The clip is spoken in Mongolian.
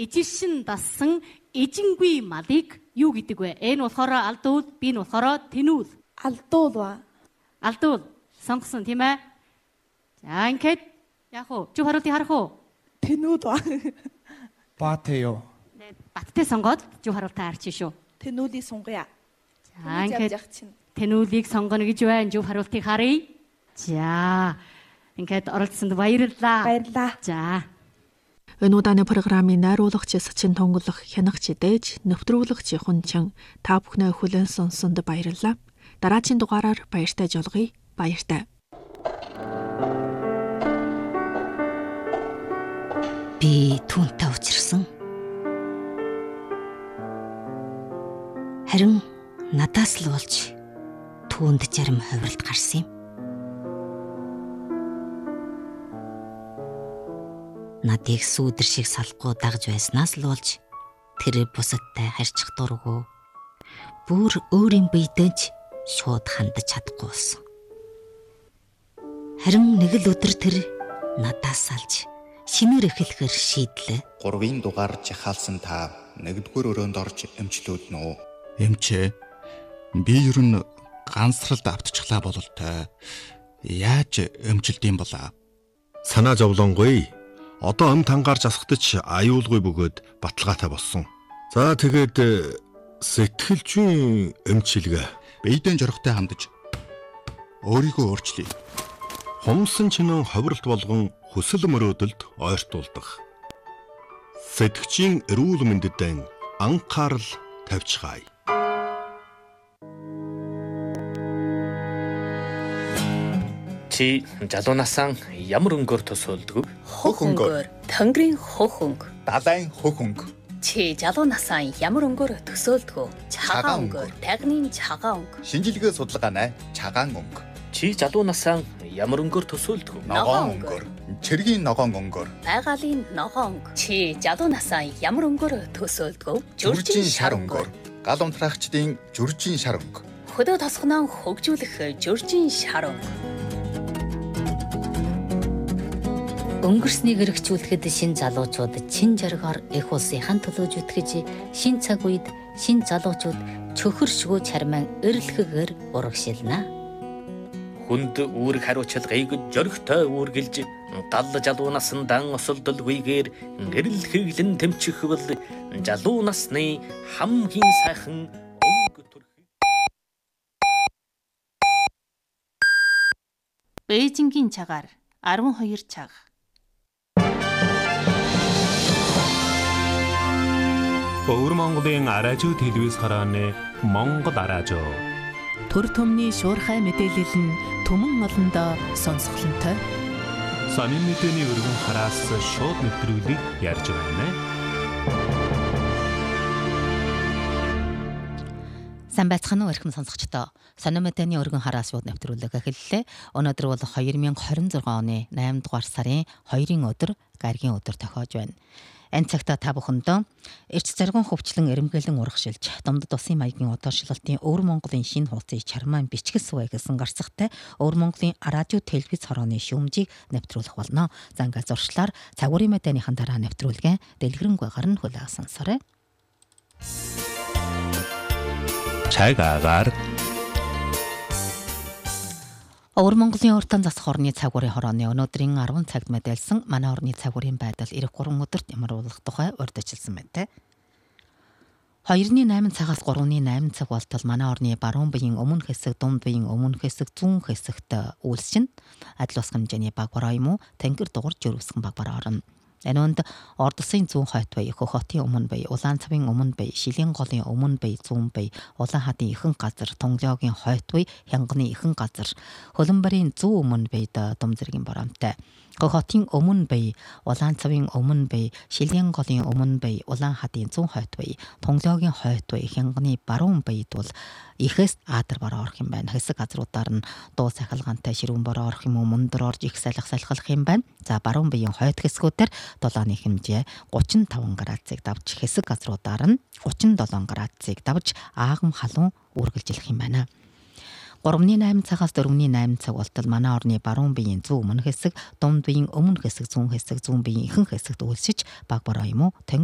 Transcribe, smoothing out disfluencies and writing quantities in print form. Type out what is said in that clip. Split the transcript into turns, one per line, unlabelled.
эжиршин дассан эжингүй малыг юу гэдэг вэ? Э нь болохоор алдуул, B нь болохоор тэнүүл.
Алдуул ба.
Алдуул сонгосон тийм ээ. За ингээд яг уу чүү харуултыг харах уу?
Тэнүүд ба.
Баатэё.
Баттай сонгоод чүү харуултаа харчих шүү.
Тэнүүдийг сунгая.
За ингээд тэнүүлийг сонгоно гэж байна. Чүү харуултыг харъя. За ингээд оролцсонд баярлалаа.
Баярлалаа.
За.
Энэ удаагийн программын найруулагч Сачин Тонголох, хянагч Дээж, нэвтрүүлэгч Хунчин та бүхнээ хүлээн сонссонд баярлалаа. Дараагийн дугаараар баяртай жолгоё. Баяртай.
Би түүнтэй учирсан. Харин надаас л болж түүнд зарим хувиралт гарсан юм. Надыг сүүдэр шиг салахгүй дагж байснаас л болж тэр бусадтай харьцах дургүй. Бүр өөрийн биедэнч шууд хандаж чадахгүй болсон. Харин нэг л өдөр тэр надаас салж шинээр эхлэхээр шийдлээ.
3-ын дугаар жахаалсан та 1-р өрөөнд орж эмчлүүлнэ үү?
Эмчээ. Би ер нь ганцралд автчихлаа бололтой. Яаж эмчилдэм болоо?
Санаа зовлонгоё. Одоо ам тангаар засахдаж аюулгүй бөгөөд баталгаатай болсон. За тэгээд сэтгэлзүйн эмчилгээ.
Биедэн жорохтой хандаж өөрийгөө өөрчлөе.
Хумсан чинэн ховролт болгон хүсэл мөрөөдөлд ойртуулдаг. Сэтгчийн эрүүл мэндэд анхаарал тавьчихаая.
Чи жалуунасаа ямар өнгөөр төсөөлдөг?
Хөх өнгөөр. Тонгрын хөх өнгө.
Далайн хөх өнгө.
Чи жалуунасаа ямар өнгөөр төсөөлдөг? Цагаан өнгөөр. Тагны цагаан өнгө.
Шинжилгээ судалгаанай цагаан өнгө.
Чи жалуунасаа ямар өнгөөр төсөөлдөг?
Ногоон өнгөөр. Цэргийн ногоон өнгөөр.
Байгалийн ногоон өнгө. Чи жалуунасаа ямар өнгөөр төсөөлдөг?
Жүржин шар өнгөөр. Гал унтраагчдын жүржин шар өнгө.
Хөдөө тосгоноо хөгжүүлэх жүржин шар өнгө.
Өнгөрснийг эргчүүлэхэд шин залуучууд чин жаргаар их улсынхаа төлөө зүтгэж шин цаг үед шин залуучууд чөхөршгөө чарман эрлэхэгээр урагшилна.
Хүнд үүрэг хариуцлагыг жоригтой үүргэлж гал жалуунаас дан осолдолгүйгээр гэрэл хэглэн тэмчихвэл жалуу насны хамгийн сайхан өнгө төрхий.
Бээжингийн цагаар 12 цаг.
Өвөр Монголын аражуу телевиз харааны Монгол аражуу.
Төр төмний шуурхай мэдээлэл нь түмэн олондоо сонсголонтой.
Сонин мэдээний өргөн хараас шууд нэвтрүүлгийг ярьж байна.
Сайн байцгаана уу эрхэм сонсогчдоо. Сонин мэдээний өргөн хараас шууд нэвтрүүлэг эхэллээ. Өнөөдөр бол 2026 оны 8 дугаар сарын 2-ын өдөр, гаригийн өдөр тохиож байна. Энэ цагта та бүхэндээ эрч заргун хөвчлэн эрэмгэлэн урагшилж Домдод Усын маягийн удааршлалтын Өвөр Монголын шинэ хуудсыг чармаан бичгэлсвэ гэсэн гарцгатай Өвөр Монголын радио телевиз хорооны шүүмжийг нэвтрүүлэх болно. За ингээд зуршлаар цагуурийн мэдээний дараа нэвтрүүлгээ дэлгэрэнгүй гарна хүлээн сонсоорой.
Цагаагаар
Өвөр Монголын уртан засах орны цагуурийн хорооны өнөөдрийн 10 цагт мэдээлсэн манай орны цагуурийн байдал 93 өдөрт ямар болох тухай урьдчилсан байна. 2-8 цагаас 3-8 цаг болтол манай орны баруун биеийн өмнө хэсэг, дунд биеийн өмнө хэсэг, зүүн хэсэгт үйлсчин адил ус хэмжээний баг бараа юм уу тэнгэр дугарч өрөвсгөн баг бараа орно. Энэ үнд Ордосын зүүн хойт бие, Хөх хотын өмнө бие, Улаан цавын өмнө бие, Шилийн голын өмнө бие, зүүн бие, Улаан хадын ихэнх газар, Тунгалогийн хойт бие, Хянганы ихэнх газар, Хөлбөмбөрийн зүүн өмнө биед дум зэргийн бараамтай. Хөх хотын өмнө бие, Улаан цавын өмнө бие, Шилийн голын өмнө бие, Улаан хадын зүүн хойт бие, Тунгалогийн хойт бие, Хянганы баруун биед бол ихэс аадар бараа орох юм байна. Хэсэг газруудаар нь дуу сахилгаантай ширүүн бараа орох юм уу, мөндөр орж их салхах юм байна. За баруун биеийн хойд хэсгүүдээр долооны хэмжээ 35 градусыг давж, хэсэг газруудаар нь 37 градусыг давж аагам халуун үргэлжилэх юм байна. 3-8 цагаас 4-8 цаг болтол манай орны баруун биеийн зүүн өмнө хэсэг, дунд биеийн өмнө хэсэг, зүүн хэсэг, зүүн биеийн ихэнх хэсэгт үйлсэж баг бараа юм уу